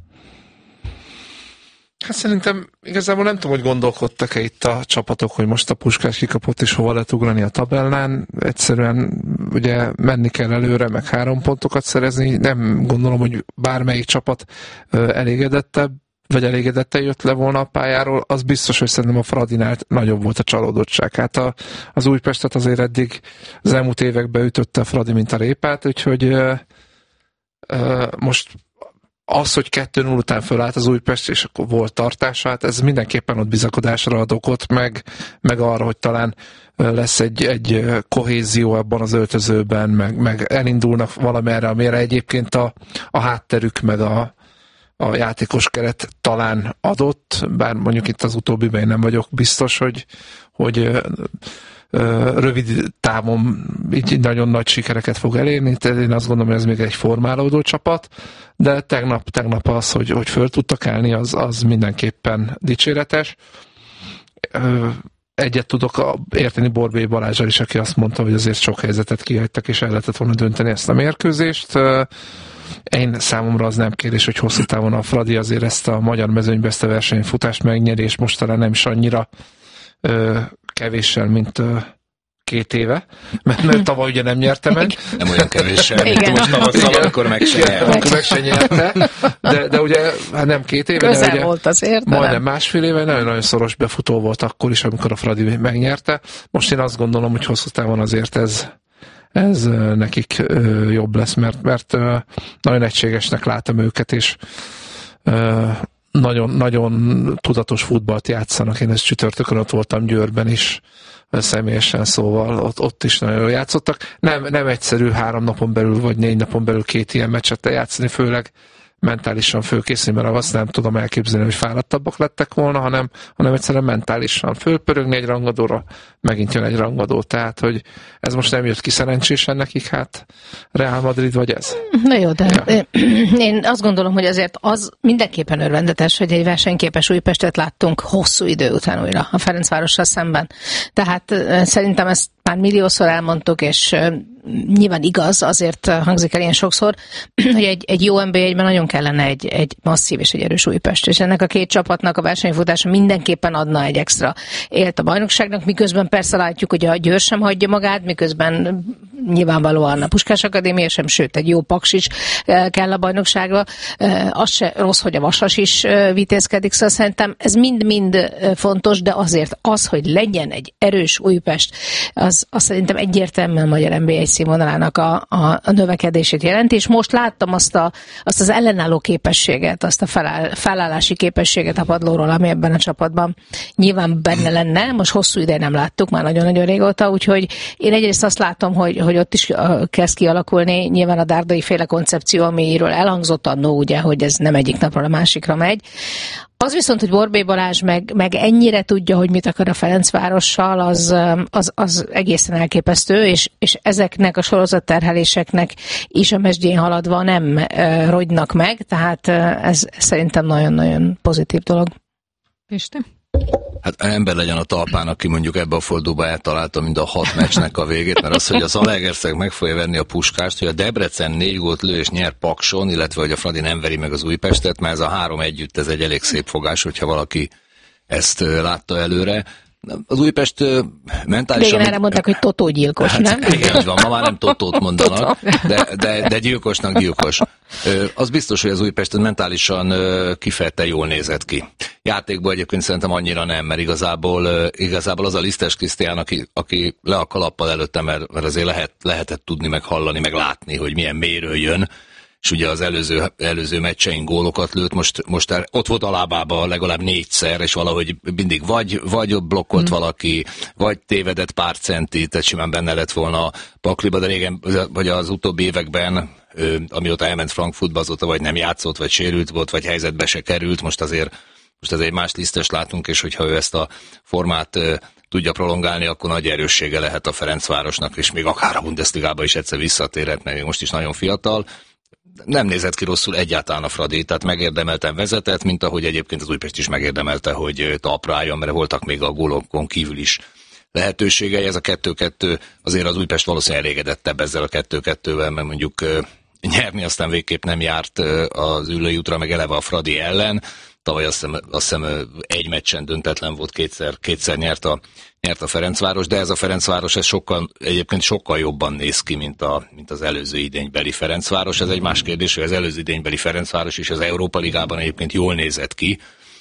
Hát szerintem igazából nem tudom, hogy gondolkodtak-e itt a csapatok, hogy most a Puskás kikapott és hova lehet ugrani a tabellán. Egyszerűen ugye menni kell előre, meg 3 pontokat szerezni. Nem gondolom, hogy bármelyik csapat elégedettebb, vagy elégedetten jött le volna a pályáról. Az biztos, hogy szerintem a Fradinál nagyobb volt a csalódottság. Hát az Újpestet azért eddig az elmúlt években ütötte a Fradi, mint a répát, úgyhogy most az, hogy 2-0 után fölállt az Újpest, és akkor volt tartása, hát ez mindenképpen ott bizakodásra ad okot, meg arra, hogy talán lesz egy kohézió abban az öltözőben, meg elindulnak valamerre, amire egyébként a hátterük, meg a játékos keret talán adott, bár mondjuk itt az utóbbiben én nem vagyok biztos, hogy rövid távon így nagyon nagy sikereket fog elérni, tehát én azt gondolom, hogy ez még egy formálódó csapat, de tegnap az, hogy föl tudtak állni, az mindenképpen dicséretes. Egyet tudok érteni Borbély Balázsral is, aki azt mondta, hogy azért sok helyzetet kihagytak, és el lehetett volna dönteni ezt a mérkőzést. Én számomra az nem kérdés, hogy hosszú távon a Fradi azért ezt a magyar mezőnybe ezt a versenyfutást megnyeri, és most talán nem is annyira kevéssel, mint 2 éve, mert tavaly ugye nem nyerte meg. Nem olyan kevéssel, mint most tavasszal, akkor meg se nyerte. De ugye hát nem 2 éve, közel de ugye volt azért, majdnem másfél éve, nagyon-nagyon szoros befutó volt akkor is, amikor a Fradi megnyerte. Most én azt gondolom, hogy hosszú távon azért ez nekik jobb lesz, mert nagyon egységesnek látom őket, és nagyon, nagyon tudatos futballt játszanak. Én ezt csütörtökön ott voltam Győrben is, személyesen, szóval ott is nagyon jól játszottak. Nem egyszerű 3 napon belül, vagy 4 napon belül 2 ilyen meccset játszani, főleg mentálisan fölkészülni, mert azt nem tudom elképzelni, hogy fáradtabbak lettek volna, hanem egyszerűen mentálisan fölpörögni egy rangadóra, megint jön egy rangadó, tehát, hogy ez most nem jött ki szerencsésen nekik, hát Real Madrid vagy ez? Na jó, de ja. Én azt gondolom, hogy azért az mindenképpen örvendetes, hogy egy versenyképes Újpestet láttunk hosszú idő után újra a Ferencvárossal szemben. Tehát szerintem ezt már milliószor elmondtuk, és nyilván igaz, azért hangzik el ilyen sokszor, hogy egy jó NB1-ben nagyon kellene egy masszív és egy erős Újpest, és ennek a 2 csapatnak a versenyfutása mindenképpen adna egy extra élt a bajnokságnak, miközben persze látjuk, hogy a Győr sem hagyja magát, miközben nyilvánvalóan a Puskás Akadémia sem, sőt egy jó paks is kell a bajnokságra. Az se rossz, hogy a Vasas is vitézkedik, szóval szerintem ez mind-mind fontos, de azért az, hogy legyen egy erős Újpest, az szerintem egyértelműen a magyar NB1 színvonalának a növekedését jelenti, és most láttam azt az ellenálló képességet, azt a felállási képességet a padlóról, ami ebben a csapatban nyilván benne lenne, most hosszú ideje nem láttuk, már nagyon-nagyon régóta, úgyhogy én egyrészt azt látom, hogy ott is kezd kialakulni nyilván a dárdai féle koncepció, amiről elhangzott annó, ugye, hogy ez nem egyik napról a másikra megy. Az viszont, hogy Borbély Balázs meg ennyire tudja, hogy mit akar a Ferencvárossal, az egészen elképesztő, és ezeknek a sorozatterheléseknek is a mesdjén haladva nem rogynak meg, tehát ez szerintem nagyon-nagyon pozitív dolog. Pisti? Hát ember legyen a talpán, aki mondjuk ebbe a fordulóba eltalálta mind a 6 meccsnek a végét, mert az, hogy a Zalaegerszeg meg fogja venni a Puskást, hogy a Debrecen 4 gólt lő és nyer Pakson, illetve hogy a Fradi nem veri meg az Újpestet, mert ez a 3 együtt, ez egy elég szép fogás, hogyha valaki ezt látta előre. Az Újpest mentálisan... Igen, erre mondták, hogy totógyilkos, hát, nem? Igen, van, ma már nem totót mondanak, de gyilkosnak gyilkos. Az biztos, hogy az Újpest mentálisan kifejezetten jól nézett ki. Játékban egyébként szerintem annyira nem, mert igazából az a Lisztes Krisztián, aki le a kalappal előtte, mert azért lehetett tudni, meg hallani, meg látni, hogy milyen mélyről jön, és ugye az előző meccsein gólokat lőtt, most ott volt a lábában legalább 4-szer, és valahogy mindig vagy blokkolt valaki, vagy tévedett pár centit, tehát simán benne lett volna a pakliba, de régen, vagy az utóbbi években, amióta elment Frankfurtba, azóta vagy nem játszott, vagy sérült volt, vagy helyzetbe se került, most azért egy más Lisztest látunk, és hogyha ő ezt a formát tudja prolongálni, akkor nagy erőssége lehet a Ferencvárosnak, és még akár a Bundesligában is egyszer visszatérhet, mert most is nagyon fiatal. Nem nézett ki rosszul egyáltalán a Fradi, tehát megérdemelten vezetett, mint ahogy egyébként az Újpest is megérdemelte, hogy talpra álljon, mert voltak még a gólokon kívül is lehetőségei. Ez a 2-2, azért az Újpest valószínűleg elégedettebb ezzel a 2-2-vel, mert mondjuk nyerni aztán végképp nem járt az ülői útra, meg eleve a Fradi ellen. Tavaly azt hiszem egy meccsen döntetlen volt, kétszer nyert a Ferencváros, de ez a Ferencváros ez egyébként sokkal jobban néz ki, mint az előző idénybeli Ferencváros. Ez egy más kérdés, hogy az előző idénybeli Ferencváros is az Európa Ligában egyébként jól nézett ki,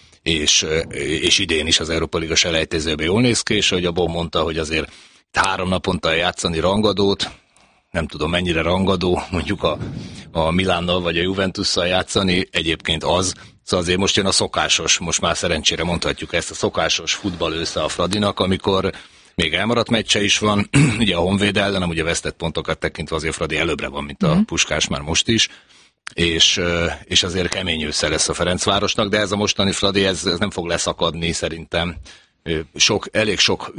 és idén is az Európa Liga selejtezőben jól néz ki, és hogy abból mondta, hogy azért 3 naponta játszani rangadót, nem tudom mennyire rangadó, mondjuk a Milánnal vagy a Juventusszal játszani, egyébként az. Szóval azért most jön a szokásos, most már szerencsére mondhatjuk ezt, a szokásos futball ősze a Fradinak, amikor még elmaradt meccse is van, ugye a Honvéd ellen, ugye vesztett pontokat tekintve azért Fradi előbbre van, mint a Puskás már most is, és azért kemény ősze lesz a Ferencvárosnak, de ez a mostani Fradi, ez nem fog leszakadni szerintem. Elég sok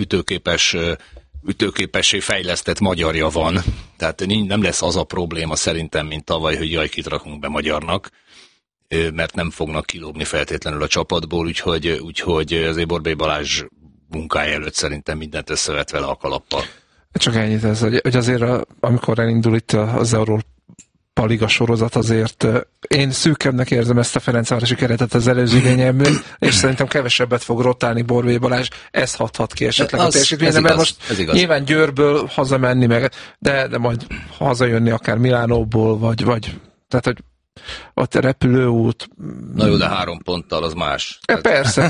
ütőképessé fejlesztett magyarja van, tehát nem lesz az a probléma szerintem, mint tavaly, hogy jaj, kit rakunk be magyarnak, mert nem fognak kilógni feltétlenül a csapatból, úgyhogy azért Borbély Balázs munkája előtt szerintem mindent összevett vele a kalappal. Csak ennyit ez, hogy azért amikor elindul itt az Európa Liga sorozat, azért én szűkebbnek érzem ezt a Ferencvárosi keretet az előző idényemből, és szerintem kevesebbet fog rotálni Borbély Balázs, ez hathat ki esetleg a teljesítményre, mert most nyilván Győrből hazamenni, de majd hazajönni akár Milánóból, vagy tehát, hogy ott a repülőút... Na jó, de 3 ponttal az más. Persze.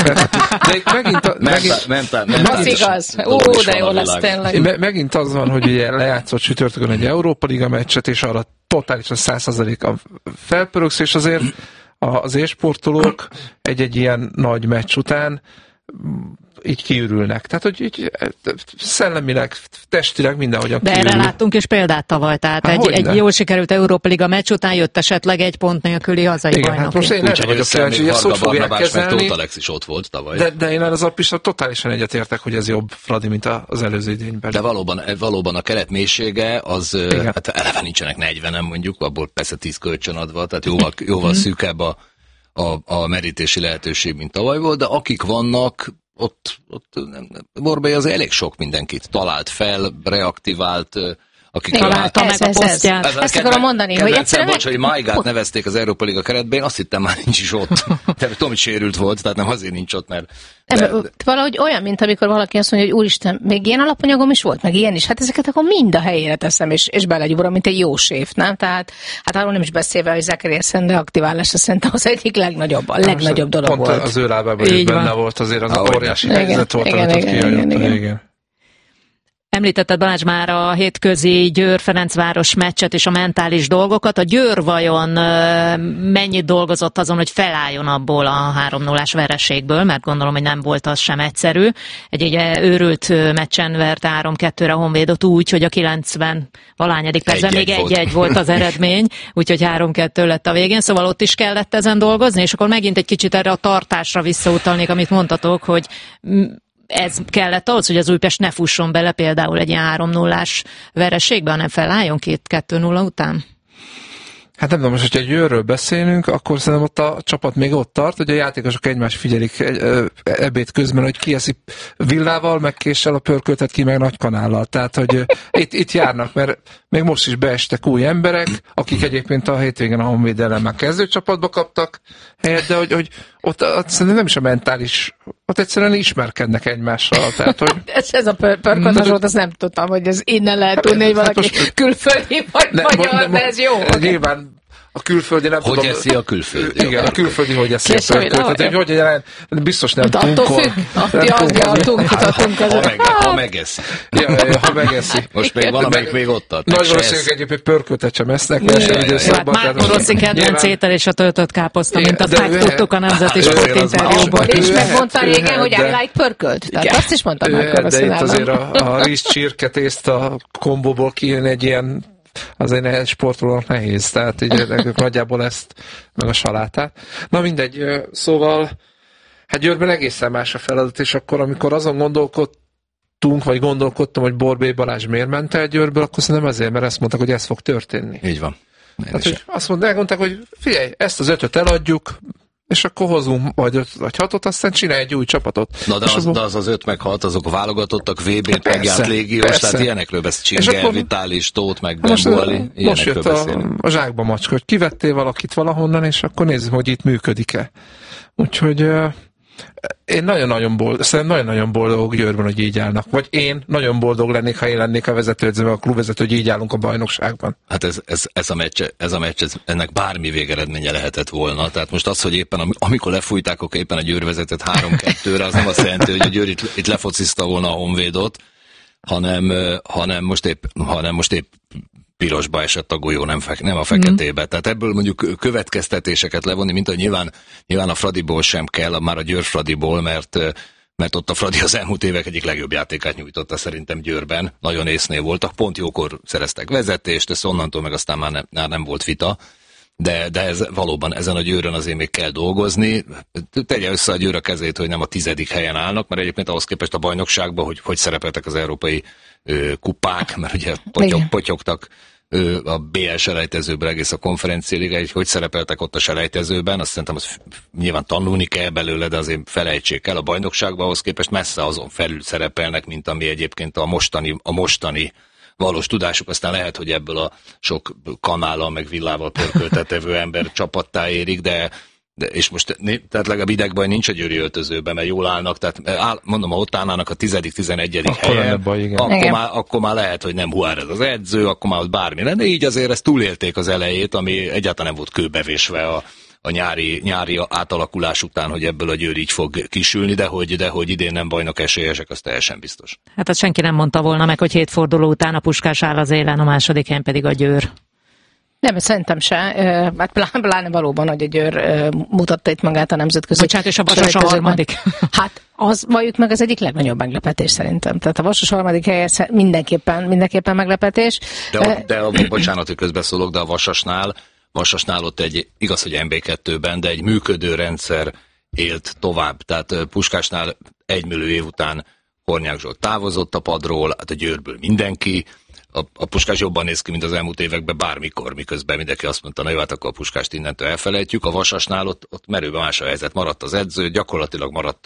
De megint az igaz. De jó lesz tényleg. Megint az van, hogy ugye lejátszott csütörtökön egy Európa Liga meccset, és arra totálisan 100%-a felpöröksz, és azért az élsportolók egy ilyen nagy meccs után így kiürülnek. Tehát, hogy így szellemileg, testileg mindenhogyan kiürül. De erre láttunk is példát tavaly, tehát egy jól sikerült Európa Liga meccs után jött esetleg egy pont nélküli hazai bajnoki. Hát most én erre vagyok kíváncsi, hogy ezt hogy fogják kezelni. Tóth Alex is ott volt tavaly. De én az Appisra totálisan egyetértek, hogy ez jobb Fradi, mint az előző idényben. De valóban a keret mélysége, az hát eleve nincsenek 40-en mondjuk, abból persze 10 kölcsönadva, tehát jóval szűkebb a merítési lehetőség, mint tavaly volt, de akik vannak, ott Borbély az elég sok mindenkit talált fel, reaktivált, akik találta meg a posztját. Ezt akarom mondani, hogy egyszerűen... Bocs, hogy Maigát nevezték az Európa Liga keretben, azt hittem már nincs is ott. Tehát Tomi sérült volt, tehát nem azért nincs ott, mert... Valahogy olyan, mint amikor valaki azt mondja, hogy úristen, még ilyen alapanyagom is volt, meg ilyen is. Hát ezeket akkor mind a helyére teszem, és belegyúrom, mint egy jó séf, nem? Tehát hát arról nem is beszélve, hogy Zachariasen deaktiválása szerintem az egyik legnagyobb, a legnagyobb dolog volt. Az ő lábában is benne volt azért az óriási helyzet volt, amit ott kijött. Említetted, Balázs, már a hétközi Győr-Ferencváros meccset és a mentális dolgokat. A Győr vajon mennyit dolgozott azon, hogy felálljon abból a 3-0-ás vereségből, mert gondolom, hogy nem volt az sem egyszerű. Egy őrült meccsen vert 3-2-re a Honvédot úgy, hogy a 90-valányadik percben még 1-1 volt az eredmény, úgyhogy 3-2 lett a végén, szóval ott is kellett ezen dolgozni, és akkor megint egy kicsit erre a tartásra visszautalnék, amit mondtatok, hogy ez kellett ahhoz, hogy az Újpest ne fusson bele például egy ilyen 3-0-ás vereségbe, hanem felálljon 2-0 után? Hát nem tudom, most, hogyha Győrről beszélünk, akkor szerintem ott a csapat még ott tart, hogy a játékosok egymást figyelik ebéd közben, hogy ki eszi villával, meg késsel a pörköltet, ki meg nagy kanállal. Tehát, hogy itt járnak, mert még most is beestek új emberek, akik egyébként a hétvégén a Honvéd ellen már kezdőcsapatba kaptak helyet, de hogy ott szerintem nem is a mentális, ott egyszerűen ismerkednek egymással. Tehát, hogy... ez a pörköltes volt, azt nem tudtam, hogy ez innen lehet tudni, hogy valaki külföldi vagy magyar, de ez jó. Nyilván a külföldi nem hogy tudom. Hogy eszi a külföldi? Igen, a külföldi hogy eszi a pörköltet. Hogy jelen, biztos nem tunkol. Ha megeszi. Ha megeszi. Most még valamelyik még ott tart. Nagy valószínűleg egyébként pörköltet sem esznek versenyidőszakban. Hát Márton Rossi kedvenc étel és a töltött káposzta, mint azt megtudtuk a Nemzeti Sportinterjúból. És megmondta régen, hogy I like pörkölt. Tehát azt is mondtam már. De itt azért a rizs csirke tészta kombóból kijön egy ilyen azért egy sportolónak nehéz, tehát így nagyjából ezt, meg a salátát. Na mindegy, szóval hát Győrben egészen más a feladat, és akkor amikor azon gondolkodtam, hogy Borbély Balázs miért ment el Győrből, akkor szerintem azért, mert ezt mondták, hogy ez fog történni. Így van. Hát, hogy azt elmondták, hogy figyelj, ezt az 5-öt eladjuk, és akkor hozunk vagy 5 vagy 6-ot, aztán csinálj egy új csapatot. Na de az 5 meg 6, azok a válogatottak, VB-t megjárt légiós, tehát ilyenekről beszél, Csinger, Vitális, Tóth, meg Bembuali, most jött a zsákba macska, hogy kivettél valakit valahonnan, és akkor nézzük, hogy itt működik-e. Úgyhogy én nagyon-nagyon boldogok Győrben, hogy így állnak. Vagy én nagyon boldog lennék, ha én lennék a vezetőedző, a klubvezető, hogy így állunk a bajnokságban. Hát ez a meccs, ennek bármi végeredménye lehetett volna. Tehát most az, hogy éppen amikor lefújták, akkor éppen a Győr vezetett 3-2-re, az nem azt jelenti, hogy a Győr itt lefocizta volna a Honvédot, hanem most épp pirosba esett a golyó, nem a feketébe. Tehát ebből mondjuk következtetéseket levonni, mint hogy nyilván a Fradiból sem kell, már a Győr Fradiból, mert ott a Fradi az elmúlt évek egyik legjobb játékát nyújtotta szerintem Győrben. Nagyon észnél voltak, pont jókor szereztek vezetést, ez onnantól meg aztán már nem volt vita. De ez valóban ezen a Győrön azért még kell dolgozni. Tegye össze a Győr a kezét, hogy nem a 10. helyen állnak, mert egyébként ahhoz képest a bajnokságban, hogy szerepeltek az európai kupák, mert ugye potyogtak a BL selejtezőben egész a konferenciáligáig, hogy szerepeltek ott a selejtezőben, azt szerintem az nyilván tanulni kell belőle, de azért felejtsék el a bajnokságban, ahhoz képest messze azon felül szerepelnek, mint ami egyébként a mostani valós tudásuk, aztán lehet, hogy ebből a sok kanállal meg villával pörköltetevő ember csapattá érik, de és most tehát legalább idegbaj nincs a győri öltözőben, mert jól állnak, tehát mondom, ha ott állnának a 10.-11. helyen, akkor már lehet, hogy nem Juárez az edző, akkor már ott bármi lenne, így azért ezt túlélték az elejét, ami egyáltalán nem volt kőbevésve a nyári átalakulás után, hogy ebből a Győr így fog kisülni, de hogy idén nem bajnok esélyesek, az teljesen biztos. Hát azt senki nem mondta volna meg, hogy 7 forduló után a Puskás áll az élen, a második helyen pedig a Győr. Nem, szerintem se. Hát pláne valóban, hogy a Győr mutatta itt magát a nemzetközi. Bocsánat, és a Vasas a harmadik. Hát az valljuk meg, az egyik legnagyobb meglepetés szerintem. Tehát a Vasas harmadik helye mindenképpen meglepetés. Bocsánat, hogy közbeszólok, de a Vasasnál ott igaz, hogy MB2-ben, de egy működő rendszer élt tovább. Tehát Puskásnál 1 millió év után Hornyák Zsolt távozott a padról, hát a Győrből mindenki. A Puskás jobban néz ki, mint az elmúlt években bármikor, miközben mindenki azt mondta, na jó, hát akkor a Puskást innentől elfelejtjük. A Vasasnál ott merőben más a helyzet. Maradt az edző, gyakorlatilag maradt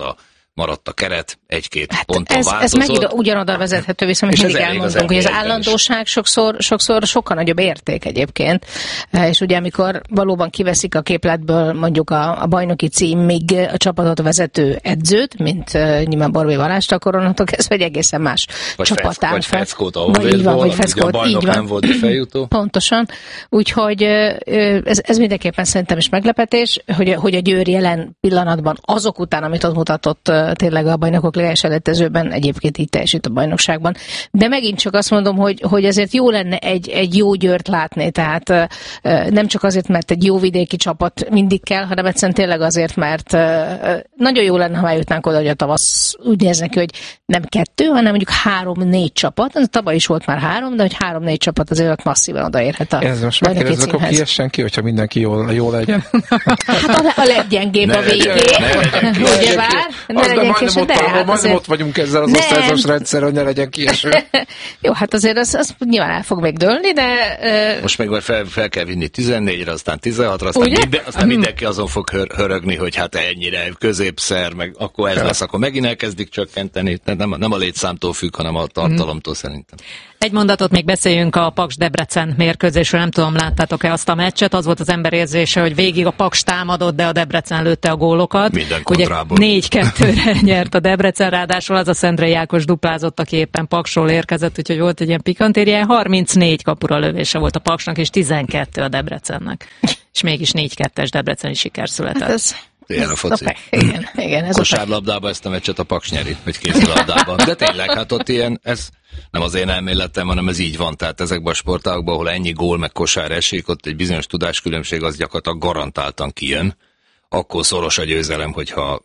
maradt a keret, egy-két ponton változott. Ez megint ugyanoda vezethető vissza, amit mindig elmondunk, hogy az állandóság sokszor sokkal nagyobb érték egyébként, és ugye amikor valóban kiveszik a képletből mondjuk a bajnoki címig a csapatot vezető edzőt, mint nyilván Borbély Balást, akkor onnantól kezdve egy egészen más csapat áll fel. Vagy Feckót a Honvédból, ugye a bajnok nem volt feljutó. Pontosan. Úgyhogy ez mindenképpen szerintem is meglepetés, hogy a Győr jelen pillanatban azok után, amit ott mutatott tényleg a bajnokok ligájás selejtezőben, egyébként így teljesít a bajnokságban. De megint csak azt mondom, hogy azért jó lenne egy jó Győrt látni, tehát nem csak azért, mert egy jó vidéki csapat mindig kell, hanem egyszerűen tényleg azért, mert nagyon jó lenne, ha eljutnánk oda, hogy a tavasz úgy néz neki, hogy nem 2, hanem mondjuk 3-4 csapat. Tavaly is volt már 3, de hogy 3-4 csapat azért ott masszívan odaérhet a most megkérdezzük, akkor kiessen ki, hogyha mindenki jó legyen. Hát a leggyengébb a végén. Ugye vár? Ne legyen kieső, de hát azért... ott vagyunk ezzel az osztályozós rendszer, hogy ne legyen kieső. Jó, hát azért az nyilván el fog még dőlni, de... Most meg majd fel kell vinni 14-re, aztán 16-ra, aztán mindenki azon fog hörögni, hogy hát ennyire középszer, meg akkor ez lesz, akkor megint elkezdik csökkenteni. Nem a létszámtól függ, hanem a tartalomtól szerintem. Egy mondatot még beszéljünk a Paks-Debrecen mérkőzésről, nem tudom, láttátok-e azt a meccset, az volt az ember érzése, hogy végig a Paks támadott, de a Debrecen lőtte a gólokat. Minden kontrából. 4-2-re nyert a Debrecen, ráadásul az a Szendrei Ákos duplázott, aki éppen Paksról érkezett, úgyhogy volt egy ilyen pikantériája, 34 kapura lövése volt a Paksnak, és 12 a Debrecennek. És mégis 4-2-es debreceni siker született. Hát ilyen a foci. Igen, kosárlabdában ezt a meccset a Paks nyeri, vagy kézilabdában. De tényleg, hát ott ilyen, ez nem az én elméletem, hanem ez így van. Tehát ezekben a sportágokban, ahol ennyi gól meg kosár esik, ott egy bizonyos tudáskülönbség az gyakorlatilag garantáltan kijön. Akkor szoros a győzelem, hogyha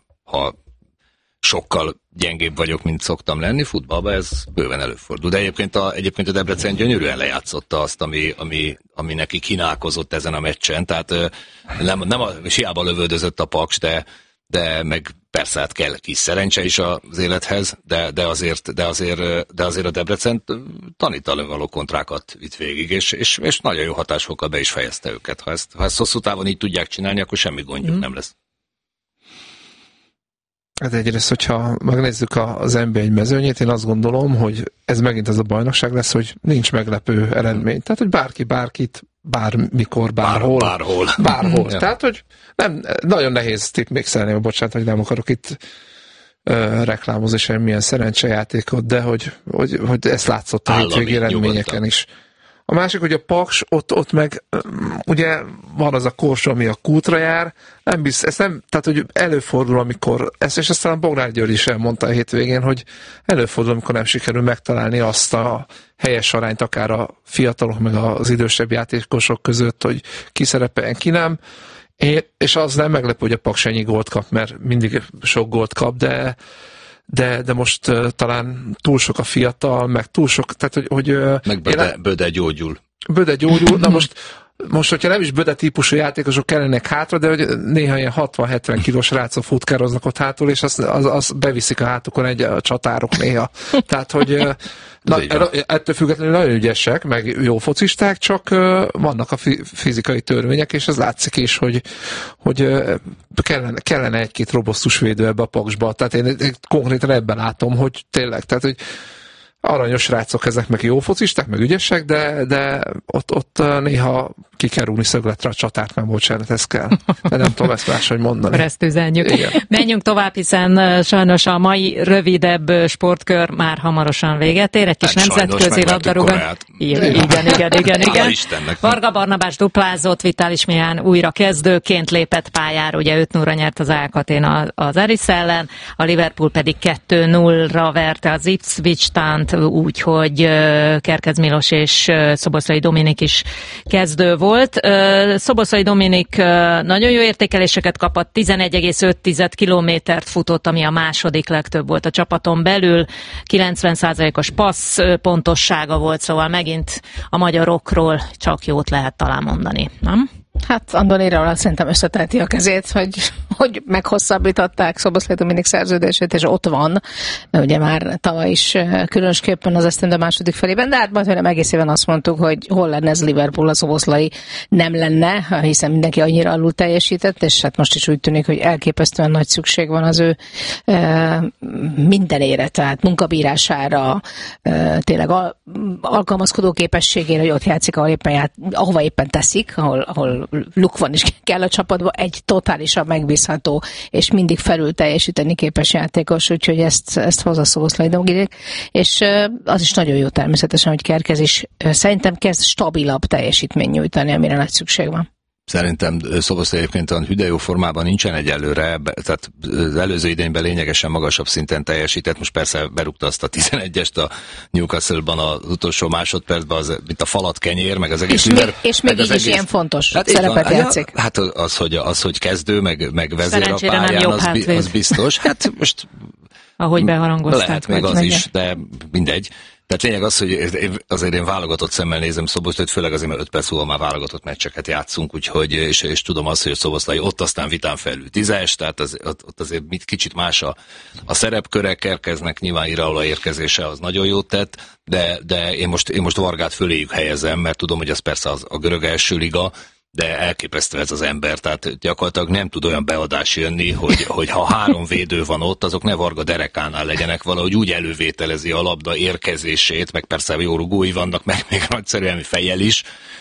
sokkal gyengébb vagyok, mint szoktam lenni. Futballban ez bőven előfordul. De egyébként a Debrecen gyönyörűen lejátszotta azt, ami neki kínálkozott ezen a meccsen. Tehát és hiába lövöldözött a Paks, de meg persze hát kell kis szerencse is az élethez, de azért a Debrecen tanítalán való kontrákat vitt végig, és nagyon jó hatásfokkal be is fejezte őket. Ha ezt hosszú távon így tudják csinálni, akkor semmi gondjuk nem lesz. Hát egyrészt, hogyha megnézzük az NB1 mezőnyét, én azt gondolom, hogy ez megint az a bajnokság lesz, hogy nincs meglepő eredmény. Tehát, hogy bárki bárkit, bármikor, bárhol. Ja. Tehát, hogy nem, nagyon nehéz tippmixelni, bocsánat, hogy nem akarok itt reklámozni semmilyen szerencsejátékot, de hogy ezt látszott a hétvégi eredményeken is. A másik, hogy a Paks, ott meg ugye van az a korsó, ami a kútra jár, tehát hogy előfordul, amikor, és aztán a Bognár György is elmondta a hétvégén, hogy előfordul, amikor nem sikerül megtalálni azt a helyes arányt, akár a fiatalok, meg az idősebb játékosok között, hogy ki szerepeljen, ki nem. És az nem meglepő, hogy a Paks ennyi gólt kap, mert mindig sok gólt kap, de most talán túl sok a fiatal, meg túl sok, tehát hogy meg Böde gyógyul. Böde gyógyul, na most, hogyha nem is Böde típusú játékosok kellenek hátra, de hogy néha ilyen 60-70 kilós rácok futkároznak ott hátul, és azt beviszik a hátukon a csatárok néha. Tehát, hogy ettől függetlenül nagyon ügyesek, meg jó focisták, csak vannak a fizikai törvények, és ez látszik is, hogy kellene egy-két robosztus védő ebbe a Paksba. Tehát én konkrétan ebben látom, hogy tényleg, tehát, hogy aranyos rácok ezek, meg jó focisták, meg ügyesek, de ott néha ki kell rúgni szögletre a csatárt, mert bocsánat, ez kell. De nem tudom ezt máshogy mondani. Akkor ezt üzenjük. Menjünk tovább, hiszen sajnos a mai rövidebb sportkör már hamarosan véget ér. Egy kis nemzetközi labdarúgás. Igen. Varga Barnabás duplázott, Vitális Mihály újra kezdőként lépett pályára, ugye 5-0-ra nyert az AEK az Eris ellen, a Liverpool pedig 2-0-ra verte az Ipswich-tant, úgyhogy Kerkez Milos és Szoboszlai Dominik is kezdő volt. Szoboszlai Dominik nagyon jó értékeléseket kapott, 11,5 kilométert futott, ami a második legtöbb volt a csapaton belül, 90%-os passz pontossága volt, szóval megint a magyarokról csak jót lehet talán mondani, nem? Hát Andoniról szerintem összeteheti a kezét, hogy meghosszabbították Szoboszlai Dominik szerződését, és ott van, ugye már tavaly is különösképpen az esztendő második felében, de hát majd nem egész éven azt mondtuk, hogy hol lenne ez Liverpool, a Szoboszlai nem lenne, hiszen mindenki annyira alul teljesített, és hát most is úgy tűnik, hogy elképesztően nagy szükség van az ő mindenére, tehát munkabírására, tényleg alkalmazkodó képességére, hogy ott játszik, ahova éppen teszik, ahol luk van is kell a csapatba, egy totálisan megbízható és mindig felül teljesíteni képes játékos, úgyhogy ezt hozza Szoboszlai Dominik, és az is nagyon jó természetesen, hogy Kerkez is szerintem kezd stabilabb teljesítményt nyújtani, amire nagy szükség van. Szerintem Szoboszlai egyébként a hüde jó formában nincsen egyelőre, tehát az előző idényben lényegesen magasabb szinten teljesített, most persze berúgta azt a 11-est a Newcastle-ban az utolsó másodpercben, mint a falat kenyér, meg az egész... És még így is ilyen fontos szerepet játszik. Hát az, hogy kezdő, meg vezér a pályán, az biztos. Hát most... ahogy beharangozták. Lehet még az is, de mindegy. Tehát lényeg az, hogy azért én válogatott szemmel nézem Szoboszlait, főleg azért, mert 5 perc múlva már válogatott meccseket játszunk, úgyhogy, és tudom azt, hogy a Szoboszlai ott aztán vitán felül 10-es, tehát ott azért kicsit más a szerepköre, Kerkeznek nyilván Iraola érkezése az nagyon jót tett, de én most Vargát föléjük helyezem, mert tudom, hogy ez persze a görög első liga, de elképesztő ez az ember, tehát gyakorlatilag nem tud olyan beadás jönni, hogy ha 3 védő van ott, azok ne Varga derekánál legyenek, valahogy úgy elővételezi a labda érkezését, meg persze jó rugói vannak, meg még nagyszerűen fejjel is,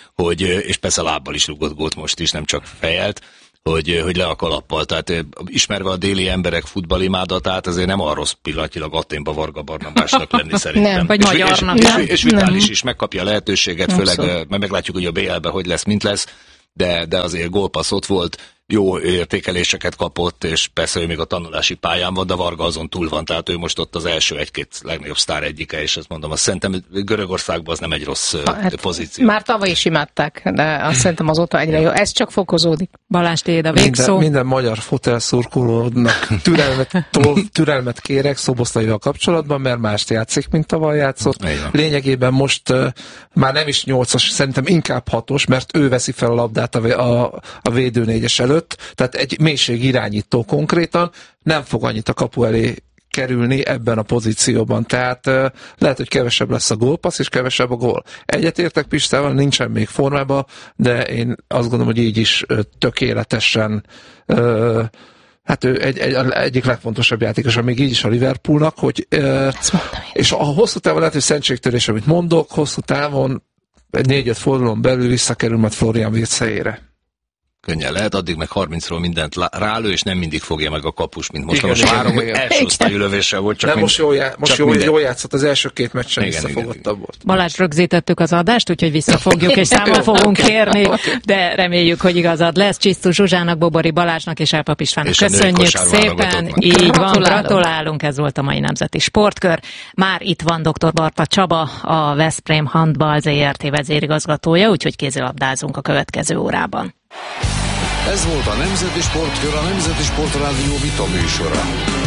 és persze lábbal is rugott gólt most is, nem csak fejelt, hogy le a kalappal. Tehát ismerve a déli emberek futballimádatát, azért nem arról pillanatilag Athénba Varga Barnabásnak lenni szerintem. Nem, vagy magyarnak. És Vitális is megkapja a lehetőséget, főleg mert meglátjuk, hogy a BL-ben hogy lesz, mint lesz, de azért gólpassz ott volt, jó értékeléseket kapott, és persze ő még a tanulási pályán van, de Varga azon túl van, tehát ő most ott az első 1-2 legnagyobb sztár egyike, és ezt mondom, azt szerintem Görögországban az nem egy rossz pozíció. Már tavaly is imádták, de azt szerintem azóta egyre jó. Ez csak fokozódik. Balázs, tiéd a végszó. Minden magyar fotelszurkolónak türelmet kérek Szoboszlaival kapcsolatban, mert mást játszik, mint tavaly játszott. Lényegében most már nem is 8-as, szerintem inkább 6-os, mert ő veszi fel a labdát a védőnégyes előtt, tehát egy mélység irányító konkrétan, nem fog annyit a kapu elé kerülni ebben a pozícióban, tehát lehet, hogy kevesebb lesz a gólpassz, és kevesebb a gól. Egyetértek Pistával, nincsen még formában, de én azt gondolom, hogy így is tökéletesen hát ő egyik legfontosabb játékos, még így is a Liverpoolnak, hogy és a hosszú távon lehet, hogy szentségtörés, amit mondok, hosszú távon egy 4-5 fordulón belül visszakerül majd Florian Wirtz helyére. Könnyen lehet, addig meg 30-ról mindent rálő, és nem mindig fogja meg a kapus, mint most. Most várom, hogy első osztályú lövéssel volt. Csak nem, most jól játszott, az első 2 meccsen visszafogottabb volt. Balázs, rögzítettük az adást, úgyhogy visszafogjuk, és számon fogunk kérni, de reméljük, hogy igazad lesz. Csisztus Zsuzsának, Bobori Balázsnak és Elpap Istvánnak köszönjük szépen. Így van, gratulálunk, ez volt a mai Nemzeti Sportkör. Már itt van dr. Barta Csaba, a Veszprém Handball ZRT vezérigazgatója, úgyhogy kézilabdázunk a következő órában. Ez volt a Nemzeti Sportkör, a Nemzeti Sportrádió vita műsora.